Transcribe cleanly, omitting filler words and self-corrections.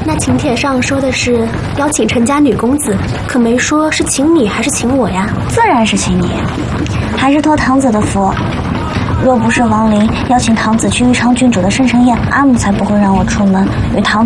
那请帖上说的是邀请陈家女公子，可没说是请你还是请我呀？ 自然是请你，还是托堂子的福。若不是王林邀请堂子去玉昌郡主的生辰宴，阿母才不会让我出门与堂